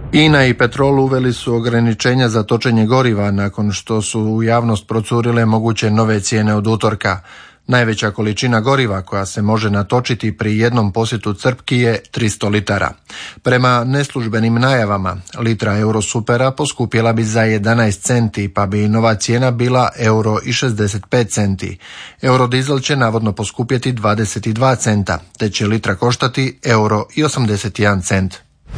INA i Petrol uveli su ograničenja za točenje goriva nakon što su u javnost procurile moguće nove cijene od utorka. Najveća količina goriva koja se može natočiti pri jednom posjetu crpki je 300 litara. Prema neslužbenim najavama, litra Eurosupera poskupjela bi za 11 centi, pa bi nova cijena bila €1,65 centi. Eurodizel će navodno poskupjeti 22 centa, te će litra koštati €1,81 cent.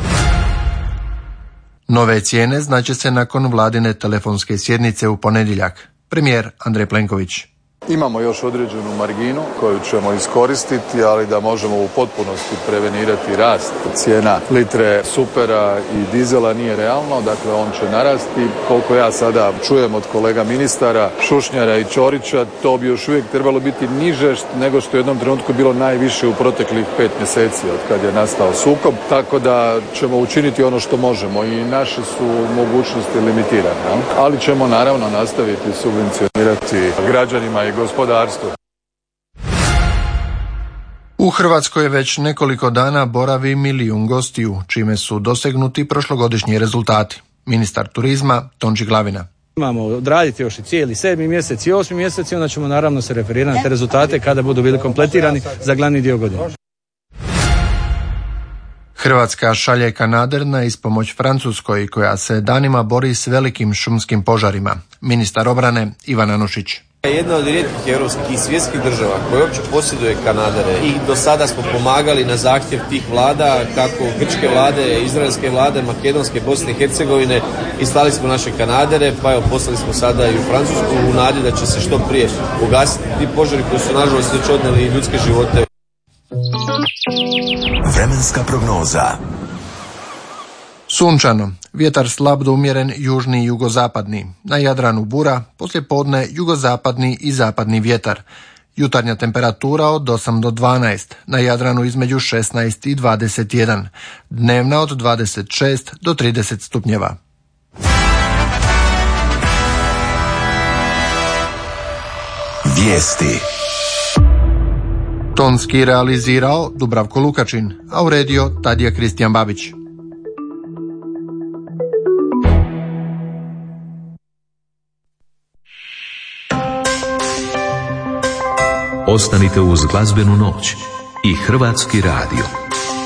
Nove cijene znaće se nakon vladine telefonske sjednice u ponedjeljak. Premijer Andrej Plenković. Imamo još određenu marginu koju ćemo iskoristiti, ali da možemo u potpunosti prevenirati rast cijena litre supera i dizela nije realno, dakle on će narasti. Koliko ja sada čujem od kolega ministara Šušnjara i Ćorića, to bi još uvijek trebalo biti niže nego što je u jednom trenutku bilo najviše u proteklih 5 mjeseci od kad je nastao sukob, tako da ćemo učiniti ono što možemo i naše su mogućnosti limitirane, ali ćemo naravno nastaviti subvencionirati građanima i gospodarstvu. U Hrvatskoj već nekoliko dana boravi 1 milijun gostiju, čime su dosegnuti prošlogodišnji rezultati. Ministar turizma Tonči Glavina. Imamo odraditi još i cijeli 7. mjesec i 8. mjesec i onda ćemo naravno se referirati na te rezultate kada budu bili kompletirani za glavni dio godine. Hrvatska šalje kanader na ispomoć Francuskoj, koja se danima bori s velikim šumskim požarima. Ministar obrane Ivan Anušić. Jedna od rijetkih europskih i svjetskih država koja uopće posjeduje kanadere i do sada smo pomagali na zahtjev tih vlada, kako grčke vlade, izraelske vlade, makedonske, Bosne i Hercegovine, i slali smo naše kanadere, pa evo poslali smo sada i u Francusku u nadi da će se što prije ugasiti ti požari koji su nažalost već odnijeli ljudske živote. Vremenska prognoza. Sunčano, vjetar slab do umjeren južni i jugozapadni. Na Jadranu bura, poslijepodne jugozapadni i zapadni vjetar. Jutarnja temperatura od 8 do 12, na Jadranu između 16 i 21. Dnevna od 26 do 30 stupnjeva. Vijesti. Tonski realizirao Dubravko Lukačin, a uredio Tadija Kristijan Babić. Ostanite uz glazbenu noć i Hrvatski radio.